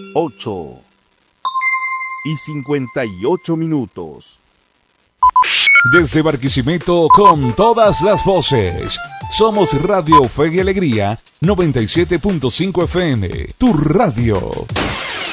8:58. Desde Barquisimeto con todas las voces. Somos Radio Fe y Alegría 97.5 FM. Tu radio.